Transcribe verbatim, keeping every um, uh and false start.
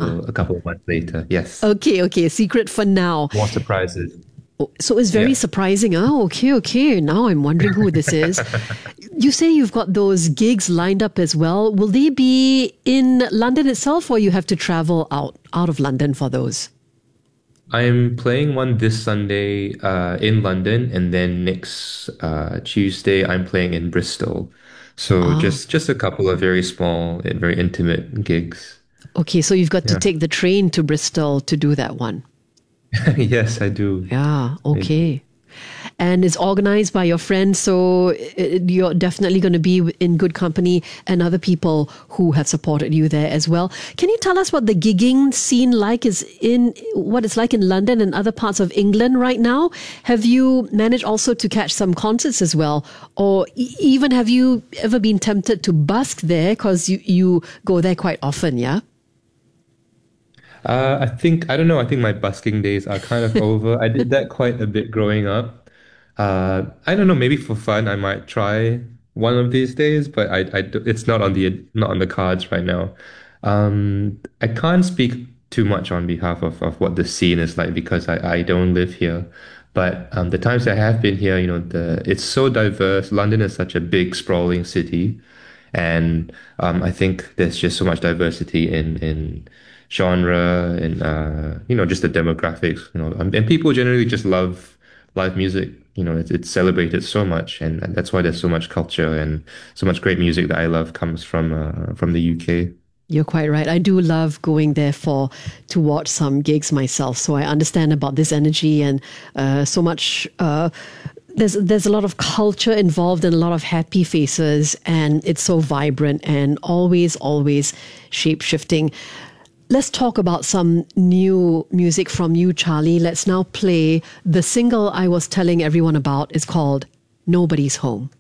until a couple of months later. Yes. Okay, okay. Secret for now. More surprises. Oh, so it's very Yeah. surprising. Oh, okay, okay. Now I'm wondering who this is. You say you've got those gigs lined up as well. Will they be in London itself, or you have to travel out out of London for those? I'm playing one this Sunday uh, in London, and then next uh, Tuesday I'm playing in Bristol. So Ah, just just a couple of very small and very intimate gigs. okay. So you've got to Yeah. take the train to Bristol to do that one. Yes, I do. Yeah, I okay. And it's organized by your friends, so it, you're definitely going to be in good company and other people who have supported you there as well. Can you tell us what the gigging scene like is in what it's like in London and other parts of England right now? Have you managed also to catch some concerts as well, or e- even have you ever been tempted to busk there because you you go there quite often? Yeah. Uh, I think, I don't know, I think my busking days are kind of over. I did that quite a bit growing up. Uh, I don't know, maybe for fun, I might try one of these days, but I, I, d- it's not on the, not on the cards right now. Um, I can't speak too much on behalf of, of what the scene is like because I, I don't live here. But um, the times I have been here, you know, the it's so diverse. London is such a big, sprawling city. And um, I think there's just so much diversity in in genre and uh, you know just the demographics. You know, um, and people generally just love live music. You know, it's it's celebrated so much, and that's why there's so much culture and so much great music that I love comes from uh, from the U K. You're quite right. I do love going there for to watch some gigs myself, so I understand about this energy and uh, so much. Uh, there's there's a lot of culture involved and a lot of happy faces, and it's so vibrant and always always shape shifting. Let's talk about some new music from you, Charlie. Let's now play the single I was telling everyone about. It's called "Nobody's Home."